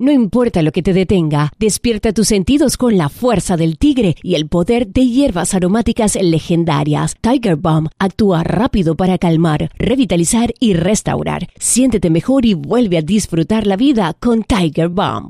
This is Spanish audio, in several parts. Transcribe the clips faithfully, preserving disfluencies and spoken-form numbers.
No importa lo que te detenga, despierta tus sentidos con la fuerza del tigre y el poder de hierbas aromáticas legendarias. Tiger Balm actúa rápido para calmar, revitalizar y restaurar. Siéntete mejor y vuelve a disfrutar la vida con Tiger Balm.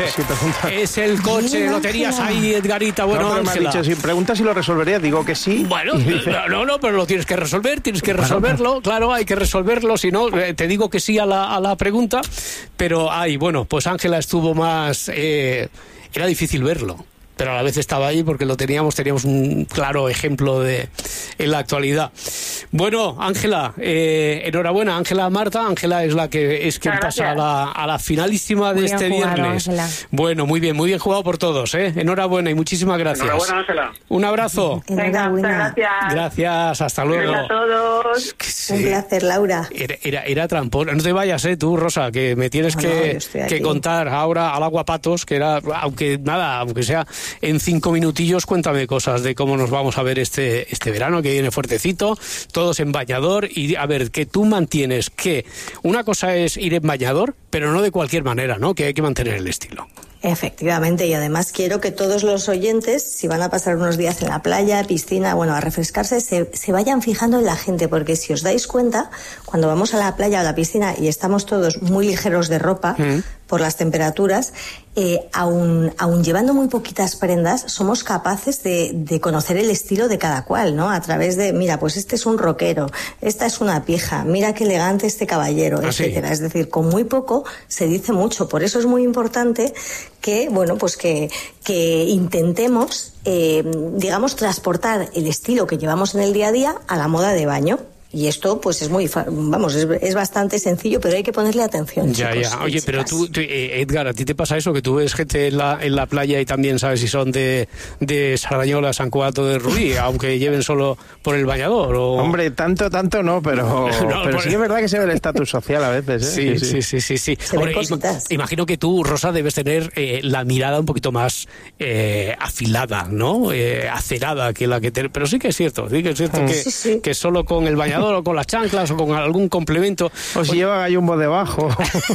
Es el coche, lo tenías ahí, Edgarita. Bueno, no, Ángela. Me ha dicho, si preguntas si lo resolvería, digo que sí. Bueno, no, no, pero lo tienes que resolver, tienes que resolverlo, bueno, claro, hay que resolverlo, si no, te digo que sí a la, a la pregunta, pero ay, bueno, pues Ángela estuvo más, eh, era difícil verlo, pero a la vez estaba ahí porque lo teníamos, teníamos un claro ejemplo de en la actualidad. Bueno, Ángela, eh, enhorabuena, Ángela Marta. Ángela es la que es quien pasa a la, a la finalísima de muy este jugado, viernes. Ángela. Bueno, muy bien, muy bien jugado por todos, ¿eh? Enhorabuena y muchísimas gracias. Enhorabuena, Ángela. Un abrazo. Venga, muchas gracias. Gracias, hasta luego. Gracias a todos. Es que sí. Un placer, Laura. Era, era, era trampón. No te vayas, ¿eh? Tú, Rosa, que me tienes no, que, no, que contar ahora al aguapatos, que era, aunque nada, aunque sea en cinco minutillos, cuéntame cosas de cómo nos vamos a ver este, este verano, que viene fuertecito, todos en bañador, y a ver, que tú mantienes que una cosa es ir en bañador, pero no de cualquier manera, ¿no? Que hay que mantener el estilo. Efectivamente, y además quiero que todos los oyentes, si van a pasar unos días en la playa, piscina, bueno, a refrescarse, se, se vayan fijando en la gente, porque si os dais cuenta, cuando vamos a la playa o a la piscina y estamos todos muy ligeros de ropa, mm. por las temperaturas, eh, aun, aun llevando muy poquitas prendas, somos capaces de, de conocer el estilo de cada cual, ¿no? A través de, mira, pues este es un rockero, esta es una pija, mira qué elegante este caballero, ¿Ah, etcétera. Sí? Es decir, con muy poco se dice mucho. Por eso es muy importante que, bueno, pues que, que intentemos, eh, digamos, transportar el estilo que llevamos en el día a día a la moda de baño. Y esto, pues es muy, vamos, es, es bastante sencillo, pero hay que ponerle atención. Ya, chicos, ya. Oye, pero tú, tú eh, Edgar, ¿a ti te pasa eso? Que tú ves gente en la, en la playa y también sabes si son de, de Sardañola, San Cuato de Rubí, aunque lleven solo por el bañador. O... Hombre, tanto, tanto no, pero, no, pero por... sí es verdad que se ve el estatus social a veces, ¿eh? Sí, sí, sí, sí. sí, sí. Hombre, imagino que tú, Rosa, debes tener eh, la mirada un poquito más eh, afilada, ¿no? Eh, acerada que la que te... Pero sí que es cierto, sí que es cierto mm. que, sí, sí. que solo con el bañador o con las chanclas o con algún complemento. O si o... lleva gallumbo debajo.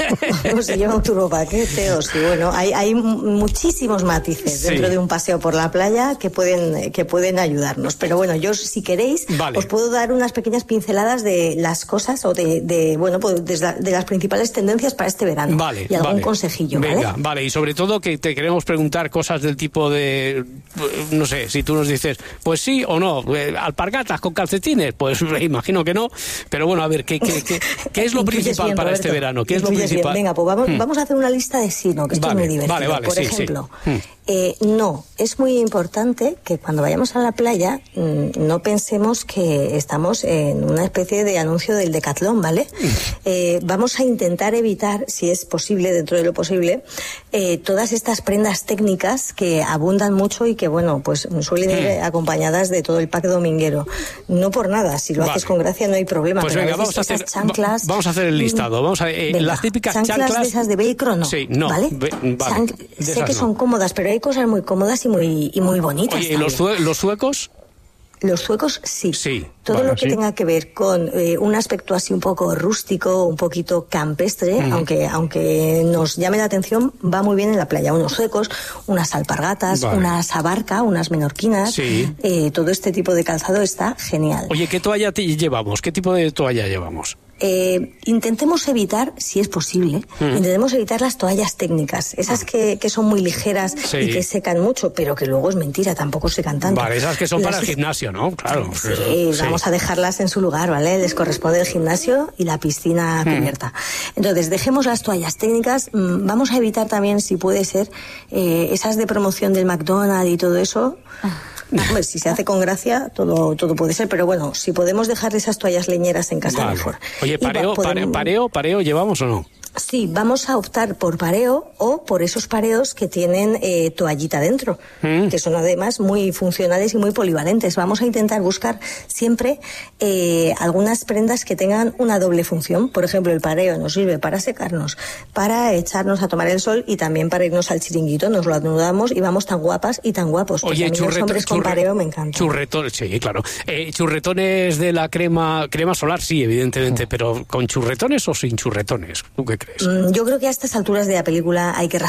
O si lleva un turbopaquete, o si, bueno, hay, hay muchísimos matices sí. dentro de un paseo por la playa que pueden, que pueden ayudarnos. Pero bueno, yo, si queréis, vale. os puedo dar unas pequeñas pinceladas de las cosas o de, de bueno, pues de, de las principales tendencias para este verano. Vale, y algún vale. consejillo, Venga, ¿vale? Vale, y sobre todo que te queremos preguntar cosas del tipo de, no sé, si tú nos dices, pues sí o no, alpargatas con calcetines, pues imagino que no. Pero bueno, a ver, ¿qué, qué, qué, qué es lo principal bien, para Roberto, este verano? ¿Qué es lo principal? Bien. Venga, pues vamos, hmm. vamos a hacer una lista de sí, ¿no? Que esto vale, es muy divertido. Vale, vale, Por sí, ejemplo, sí. Hmm. Eh, no, es muy importante que cuando vayamos a la playa mmm, no pensemos que estamos en una especie de anuncio del Decatlón, ¿vale? Eh, vamos a intentar evitar, si es posible, dentro de lo posible, eh, todas estas prendas técnicas que abundan mucho y que, bueno, pues suelen ir hmm. acompañadas de todo el pack dominguero. No por nada, si lo vale. haces con gracia no hay problema. Pues pero venga, a vamos a hacer, chanclas, vamos a hacer el listado. Vamos a eh, venga, las típicas chanclas, chanclas de esas de velcro, no. Sí, no. ¿Vale? Ve, vale. Chan- sé que no. son cómodas, pero hay cosas muy cómodas y muy y muy bonitas. Oye, ¿y los, zue- los suecos? Los suecos, sí. Sí. Todo bueno, lo que sí. tenga que ver con eh, un aspecto así un poco rústico, un poquito campestre, mm. aunque aunque nos llame la atención, va muy bien en la playa. Unos suecos, unas alpargatas, vale. unas abarca, unas menorquinas. Sí. Eh, todo este tipo de calzado está genial. Oye, ¿qué toalla te llevamos? ¿Qué tipo de toalla llevamos? Eh, intentemos evitar, si es posible, mm. intentemos evitar las toallas técnicas, esas que, que son muy ligeras sí. y que secan mucho, pero que luego es mentira, tampoco secan tanto. Vale, esas que son las... para el gimnasio, ¿no? Claro. Sí, sí, vamos a dejarlas en su lugar, ¿vale? Les corresponde el gimnasio y la piscina mm. cubierta. Entonces, dejemos las toallas técnicas, mm, vamos a evitar también, si puede ser, eh, esas de promoción del McDonald's y todo eso. Hombre, si se hace con gracia, todo todo puede ser, pero bueno, si podemos dejar esas toallas leñeras en casa, vale. mejor. Oye, pareo, podemos... pareo, pareo, pareo, ¿llevamos o no? Sí, vamos a optar por pareo o por esos pareos que tienen eh, toallita dentro, mm. que son además muy funcionales y muy polivalentes. Vamos a intentar buscar siempre eh, algunas prendas que tengan una doble función. Por ejemplo, el pareo nos sirve para secarnos, para echarnos a tomar el sol y también para irnos al chiringuito. Nos lo anudamos y vamos tan guapas y tan guapos. Oye, pues a mí los hombres con pareo me encantan. Churretones, sí, claro. Eh, churretones de la crema crema solar, sí, evidentemente, mm. pero ¿con churretones o sin churretones? ¿Tú qué crees? Yo creo que a estas alturas de la película hay que